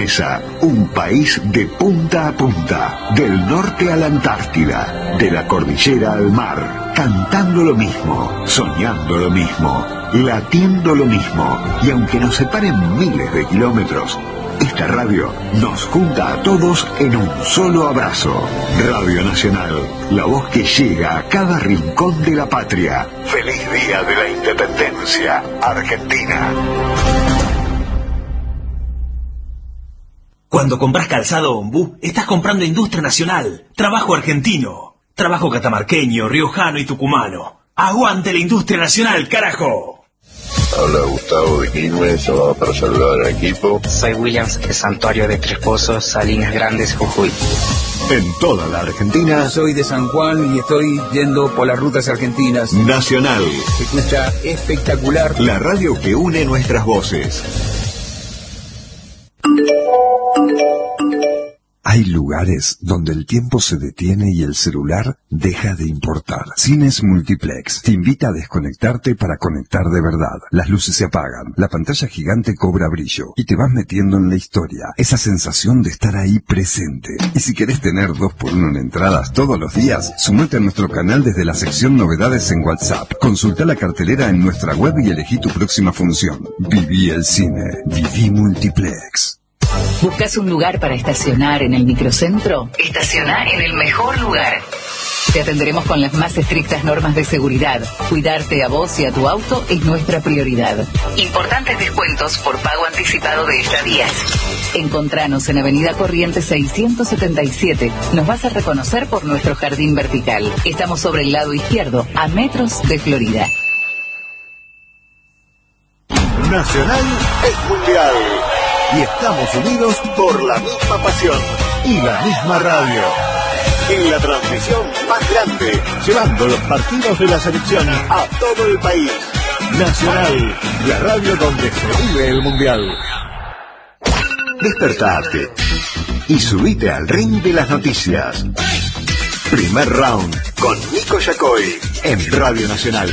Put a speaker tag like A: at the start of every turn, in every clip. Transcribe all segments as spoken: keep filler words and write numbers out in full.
A: empresa, un país de punta a punta, del norte a la Antártida, de la cordillera al mar, cantando lo mismo, soñando lo mismo, latiendo lo mismo, y aunque nos separen miles de kilómetros, esta radio nos junta a todos en un solo abrazo. Radio Nacional, la voz que llega a cada rincón de la patria. ¡Feliz Día de la Independencia, Argentina!
B: Cuando compras calzado Ombú, estás comprando industria nacional, trabajo argentino, trabajo catamarqueño, riojano y tucumano. ¡Aguante la industria nacional, carajo!
C: Habla Gustavo de Quilmes, llamado para saludar al equipo.
D: Soy Williams de Santuario de Tres Pozos, Salinas Grandes, Jujuy.
A: En toda la Argentina.
E: Soy de San Juan y estoy yendo por las rutas argentinas.
A: Nacional.
E: Se escucha espectacular.
A: La radio que une nuestras voces.
F: Hay lugares donde el tiempo se detiene y el celular deja de importar. Cines Multiplex te invita a desconectarte para conectar de verdad. Las luces se apagan, la pantalla gigante cobra brillo y te vas metiendo en la historia. Esa sensación de estar ahí presente. Y si querés tener dos por uno en entradas todos los días, sumate a nuestro canal desde la sección Novedades en WhatsApp. Consulta la cartelera en nuestra web y elegí tu próxima función. Viví el cine. Viví Multiplex.
G: ¿Buscas un lugar para estacionar en el microcentro? Estacioná en el mejor lugar. Te atenderemos con las más estrictas normas de seguridad. Cuidarte a vos y a tu auto es nuestra prioridad. Importantes descuentos por pago anticipado de estadías. Encontranos en Avenida Corrientes seiscientos setenta y siete. Nos vas a reconocer por nuestro jardín vertical. Estamos sobre el lado izquierdo, a metros de Florida.
A: Nacional es mundial. Y estamos unidos por la misma pasión y la misma radio. En la transmisión más grande, llevando los partidos de la selección a todo el país. Nacional, la radio donde se vive el mundial. Despertate y subite al ring de las noticias. Primer round con Nico Yacoy en Radio Nacional.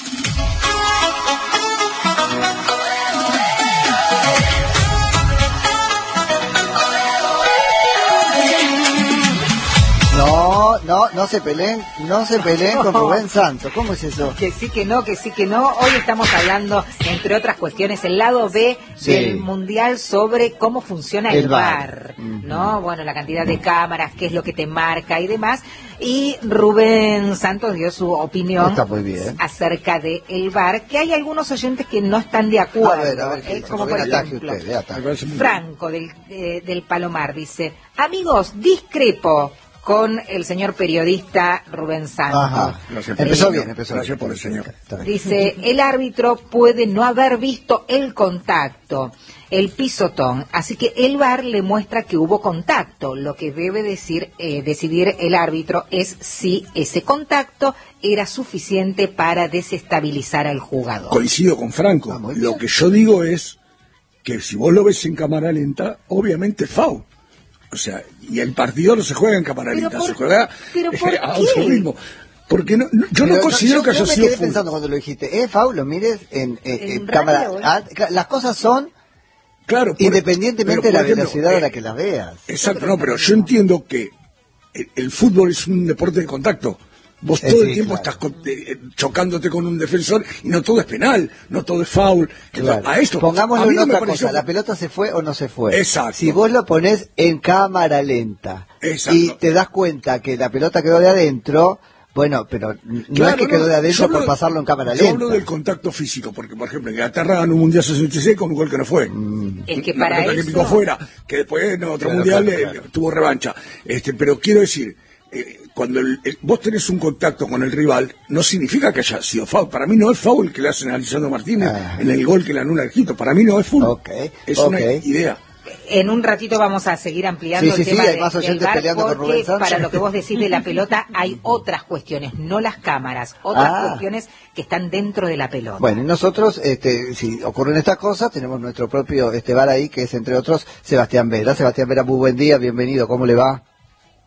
H: No, no, no se peleen, no se peleen con Rubén Santos. ¿Cómo es eso?
I: Que sí, que no, que sí, que no. Hoy estamos hablando, entre otras cuestiones, el lado B sí. del Mundial sobre cómo funciona el, el V A R, ¿no? Bueno, la cantidad de cámaras, qué es lo que te marca y demás. Y Rubén Santos dio su opinión
H: Está muy bien.
I: acerca del V A R, que hay algunos oyentes que no están de acuerdo.
H: A ver, a ver,
I: ¿eh? Como por ejemplo, usted, Franco del, eh, del Palomar dice: amigos, discrepo con el señor periodista Rubén Santos.
H: Ajá. Empezó bien, empezó bien.
J: por el señor.
I: Dice, el árbitro puede no haber visto el contacto, el pisotón, así que el V A R le muestra que hubo contacto. Lo que debe decir, eh, decidir el árbitro es si ese contacto era suficiente para desestabilizar al jugador.
J: Coincido con Franco. Ah, lo que yo digo es que si vos lo ves en cámara lenta, obviamente es foul. O sea, y el partido no se juega en cámara lenta, por, se juega
I: ¿pero por
J: a otro ritmo. Porque no, no, yo
H: pero
J: no considero
H: no, yo,
J: que haya
H: yo me
J: sido
H: quedé pensando cuando lo dijiste, ¿eh, foul? Lo mires en, eh, en, en cámara. Ah, las cosas son
J: claro, por,
H: independientemente
J: pero,
H: de la
J: ejemplo,
H: velocidad
J: eh,
H: a la que las veas.
J: Exacto, no, pero yo entiendo que el, el fútbol es un deporte de contacto. Vos todo eh, sí, el tiempo claro. estás eh, chocándote con un defensor y no todo es penal, no todo es foul.
H: Claro.
J: A esto,
H: pongámoslo
J: a
H: en
J: no
H: otra
J: pareció...
H: cosa, la pelota se fue o no se fue.
J: Exacto.
H: Si vos lo ponés en cámara lenta
J: Exacto.
H: y te das cuenta que la pelota quedó de adentro, bueno, pero no claro, es que quedó de adentro por pasarlo en cámara
J: yo
H: lenta.
J: Yo hablo del contacto físico, porque por ejemplo Inglaterra ganó un mundial sesenta y seis con un gol que no fue.
H: Mm.
I: Es que para eso...
J: que picó fuera, que después en otro claro, mundial claro, claro. Eh, tuvo revancha. Este, pero quiero decir, eh, cuando el, el, vos tenés un contacto con el rival, no significa que haya sido foul. Para mí no es foul que le hacen a Lisandro Martínez ah. en el gol que le anula el Quito. Para mí no es foul.
H: Okay.
J: Es
H: okay.
J: una idea.
I: En un ratito vamos a seguir ampliando
H: sí,
I: el
H: sí,
I: tema
H: sí,
I: de,
H: hay más
I: del
H: oyentes
I: V A R
H: peleando con
I: porque
H: Rubén Santos.
I: Para lo que vos decís de la pelota hay otras cuestiones, no las cámaras, otras ah. cuestiones que están dentro de la pelota.
H: Bueno, y nosotros, este, si ocurren estas cosas, tenemos nuestro propio este V A R ahí, que es entre otros Sebastián Vera. Sebastián Vera, muy buen día, bienvenido, ¿cómo le va?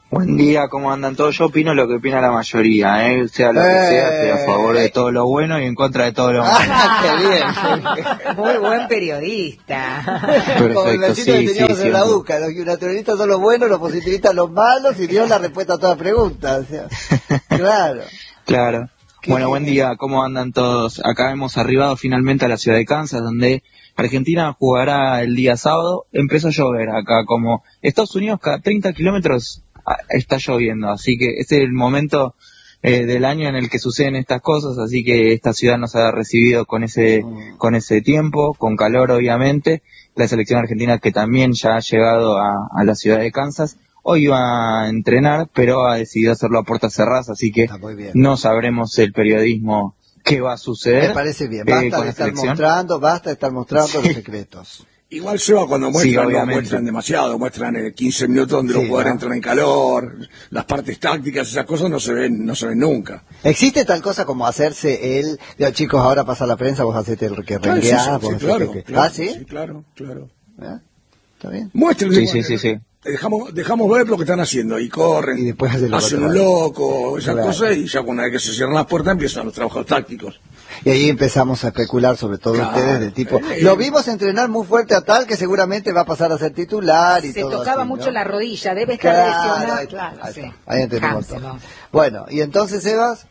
K: Buen día, ¿cómo andan todos? Yo opino lo que opina la mayoría, ¿eh? Sea lo que
H: Eh.
K: sea, estoy a favor de todo lo bueno y en contra de todo lo malo.
H: Ah, qué bien.
I: Muy buen periodista.
H: Como el
K: Perfecto,
H: vecino que
K: sí, sí,
H: teníamos en la
K: siempre.
H: UCA, los naturalistas son los buenos, los positivistas los malos, y dio la respuesta a todas las preguntas. O sea, claro.
K: Claro.
H: Qué
K: Bueno,
H: bien.
K: buen día, ¿cómo andan todos? Acá hemos arribado finalmente a la ciudad de Kansas, donde Argentina jugará el día sábado. Empezó a llover acá, como Estados Unidos cada treinta kilómetros ah, está lloviendo, así que este es el momento eh, del año en el que suceden estas cosas, así que esta ciudad nos ha recibido con ese, con ese tiempo, con calor obviamente. La selección argentina que también ya ha llegado a, a la ciudad de Kansas. Hoy iba a entrenar, pero ha decidido hacerlo a puertas cerradas, así que
H: Está muy bien.
K: no sabremos el periodismo qué va a suceder.
H: Me parece bien.
K: eh,
H: Basta
K: con
H: de
K: la
H: estar
K: selección.
H: mostrando, basta de estar mostrando los secretos.
J: Igual Seba, cuando muestran,
K: Sí,
J: no
K: obviamente.
J: muestran demasiado, muestran eh, quince minutos donde
H: Sí,
J: los jugadores
H: ¿no?
J: entran en calor, las partes tácticas, esas cosas no se ven, no se ven nunca.
H: ¿Existe tal cosa como hacerse el... Digo, chicos, ahora pasa la prensa, vos hacete el que
J: Claro, sí,
H: rengueás,
J: sí,
H: vos
J: sí,
H: hacete
J: claro,
H: que-
J: claro,
H: ¿Ah, sí?
J: sí, claro, claro.
H: ¿Eh? ¿Está bien?
J: Muestren,
K: Sí, sí, sí, sí.
J: Dejamos, dejamos ver lo que están haciendo y corren,
H: Y después hacen lo
J: hacen
H: que
J: un
H: van.
J: loco, esas
H: Claro.
J: cosas, y ya una vez que se cierran las puertas empiezan los trabajos tácticos.
H: Y ahí empezamos a especular sobre todo
J: Claro.
H: ustedes del tipo...
J: Eh,
H: Lo vimos entrenar muy fuerte a tal que seguramente va a pasar a ser titular y
I: Se
H: todo
I: tocaba
H: así, ¿no?
I: mucho la rodilla, debe estar
H: Claro,
I: lesionado.
H: ahí está,
I: Claro,
H: ahí
I: sí.
H: está. Ahí entendemos todo.
I: Cánselo.
H: Bueno, y entonces, Sebas...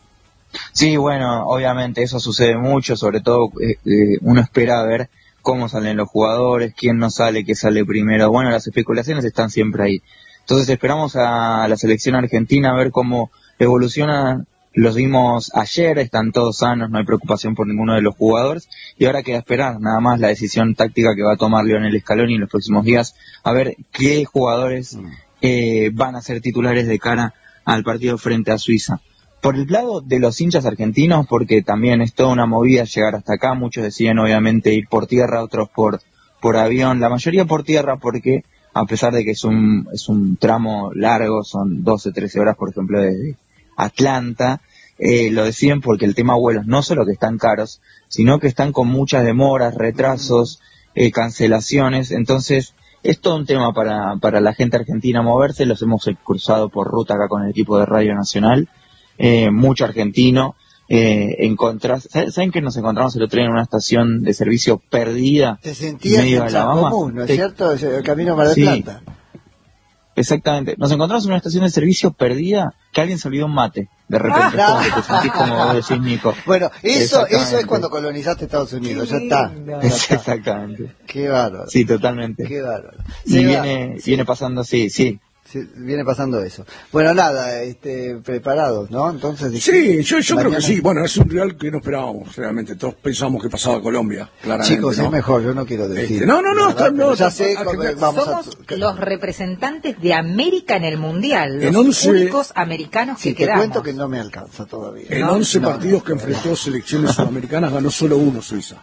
K: Sí, bueno, obviamente eso sucede mucho, sobre todo eh, eh, uno espera ver cómo salen los jugadores, quién no sale, qué sale primero. Bueno, las especulaciones están siempre ahí. Entonces esperamos a la selección argentina a ver cómo evoluciona. Los vimos ayer, están todos sanos, no hay preocupación por ninguno de los jugadores. Y ahora queda esperar nada más la decisión táctica que va a tomar Lionel Scaloni en los próximos días, a ver qué jugadores eh, van a ser titulares de cara al partido frente a Suiza. Por el lado de los hinchas argentinos, porque también es toda una movida llegar hasta acá, muchos deciden obviamente ir por tierra, otros por, por avión, la mayoría por tierra porque a pesar de que es un, es un tramo largo, son doce, trece horas por ejemplo desde Atlanta, eh, lo deciden porque el tema vuelos no solo que están caros, sino que están con muchas demoras, retrasos, eh, cancelaciones, entonces es todo un tema para, para la gente argentina moverse, los hemos cruzado por ruta acá con el equipo de Radio Nacional, eh, mucho argentino, eh, encontras, ¿saben que nos encontramos el otro día en una estación de servicio perdida?
H: Te sentías
K: medio
H: en
K: de Alabama?
H: Chacomús, ¿no es
K: Sí.
H: cierto? El camino a Mar del
K: Sí.
H: Plata.
K: Exactamente. Nos encontramos en una estación de servicio perdida que alguien se olvidó un mate. De repente,
H: Ah.
K: como que te sentís como vos decís, Nico.
H: Bueno, eso,
K: Exactamente.
H: eso es cuando colonizaste Estados Unidos, ya está. Ya está.
K: Exactamente.
H: Qué bárbaro.
K: Sí, totalmente.
H: Qué bárbaro.
K: Y
H: Seba,
K: viene, viene pasando así, sí.
H: sí, viene pasando eso. Bueno, nada, este, preparados, ¿no? Entonces.
J: Sí, yo, yo creo que
H: mañana-
J: sí. Bueno, es un rival que no esperábamos realmente. Todos pensamos que pasaba Colombia, claramente.
H: Chicos,
J: ¿no?
H: es mejor, yo no quiero decir.
J: Este, no, no, no,
H: la verdad,
J: está-
H: pero
J: no,
H: ya
J: está-
H: sé,
J: ah,
H: cómo-
J: que-
H: vamos a.
I: Somos los representantes de América en el Mundial,
J: En
I: los
J: once
I: únicos americanos
H: Sí,
I: que
H: te
I: quedamos.
H: cuento que no me alcanza todavía.
J: En
H: ¿no?
J: once
H: No,
J: partidos
H: no.
J: que enfrentó selecciones sudamericanas ganó solo uno Suiza.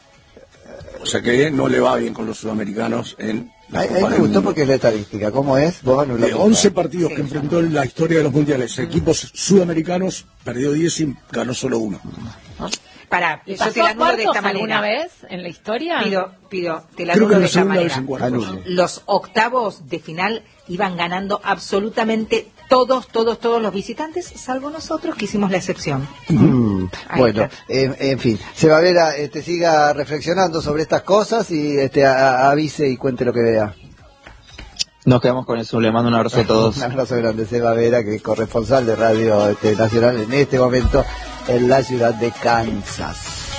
J: O sea que no le va bien con los sudamericanos en la
H: Ahí,
J: Copa
H: ahí me
J: del
H: gustó
J: Mundo.
H: porque es la estadística. ¿Cómo es? Vos anulás.
J: De once partidos que enfrentó en la historia de los mundiales, equipos sudamericanos, perdió diez y ganó solo uno.
I: Para,
L: ¿Y
I: yo te
L: pasó
I: la
L: a
I: anulo de esta
L: cuartos alguna
I: manera.
L: vez en la historia?
I: Pido, pido, te la
J: Creo que
I: anulo
J: es
I: de
J: la
I: esta
J: segunda vez
I: manera.
J: en cuartos.
H: Anule.
I: Los octavos de final iban ganando absolutamente todos, todos, todos los visitantes, salvo nosotros que hicimos la excepción.
H: Mm,
I: Ahí
H: bueno,
I: está.
H: en, en fin, Sebavera, este, siga reflexionando sobre estas cosas y este, a- a- avise y cuente lo que vea.
K: Nos quedamos con eso. Le mando un abrazo a todos.
H: Un abrazo grande, Sebavera, que es corresponsal de Radio este, Nacional en este momento en la ciudad de Kansas.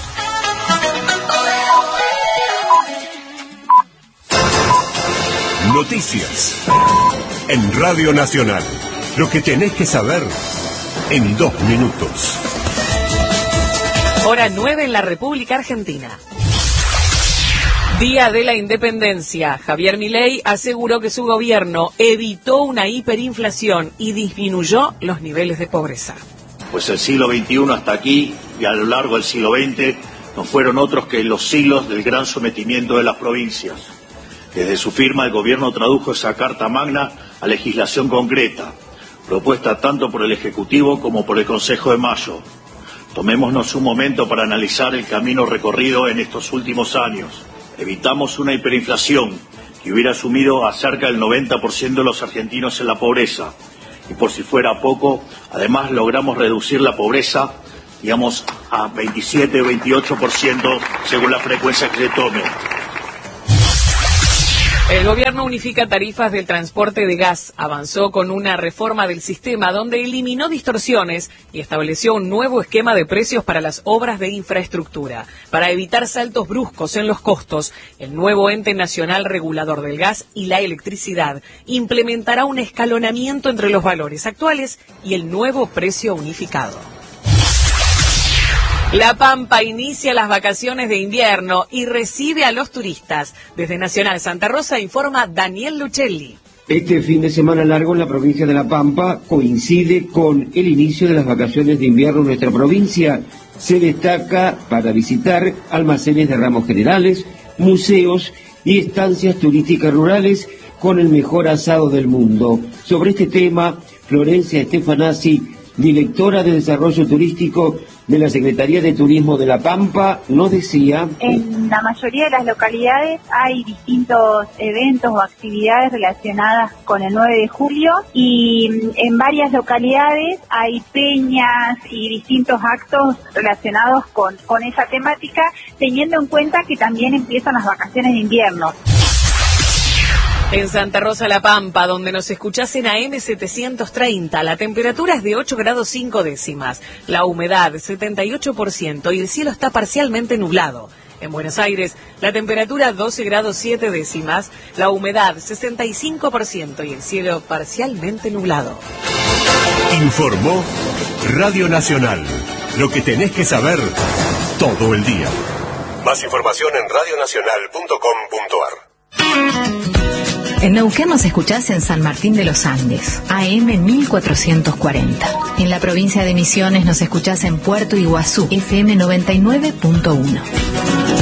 M: Noticias en Radio Nacional. Lo que tenés que saber en dos minutos.
L: Hora nueve en la República Argentina. Día de la Independencia. Javier Milei aseguró que su gobierno evitó una hiperinflación y disminuyó los niveles de pobreza.
N: Pues el siglo veintiuno hasta aquí y a lo largo del siglo veinte no fueron otros que los siglos del gran sometimiento de las provincias. Desde su firma el gobierno tradujo esa Carta Magna a legislación concreta, propuesta tanto por el Ejecutivo como por el Consejo de Mayo. Tomémonos un momento para analizar el camino recorrido en estos últimos años. Evitamos una hiperinflación y hubiera sumido a cerca del noventa por ciento de los argentinos en la pobreza. Y por si fuera poco, además logramos reducir la pobreza, digamos, a veintisiete o veintiocho por ciento según la frecuencia que se tome.
L: El gobierno unifica tarifas del transporte de gas, avanzó con una reforma del sistema donde eliminó distorsiones y estableció un nuevo esquema de precios para las obras de infraestructura. Para evitar saltos bruscos en los costos, el nuevo ente nacional regulador del gas y la electricidad implementará un escalonamiento entre los valores actuales y el nuevo precio unificado. La Pampa inicia las vacaciones de invierno y recibe a los turistas. Desde Nacional Santa Rosa informa Daniel Lucelli.
O: Este fin de semana largo en la provincia de La Pampa coincide con el inicio de las vacaciones de invierno en nuestra provincia. Se destaca para visitar almacenes de ramos generales, museos y estancias turísticas rurales con el mejor asado del mundo. Sobre este tema, Florencia Stefanasi, directora de Desarrollo Turístico de la Secretaría de Turismo de La Pampa, nos decía:
P: en la mayoría de las localidades hay distintos eventos o actividades relacionadas con el nueve de julio y en varias localidades hay peñas y distintos actos relacionados con, con esa temática, teniendo en cuenta que también empiezan las vacaciones de invierno.
L: En Santa Rosa La Pampa, donde nos escuchás en A M setecientos treinta, la temperatura es de ocho grados cinco décimas, la humedad setenta y ocho por ciento y el cielo está parcialmente nublado. En Buenos Aires, la temperatura doce grados siete décimas, la humedad sesenta y cinco por ciento y el cielo parcialmente nublado.
M: Informó Radio Nacional, lo que tenés que saber todo el día. Más información en radio nacional punto com punto ar.
Q: En Neuquén nos escuchás en San Martín de los Andes, A M mil cuatrocientos cuarenta. En la provincia de Misiones nos escuchás en Puerto Iguazú, F M noventa y nueve punto uno.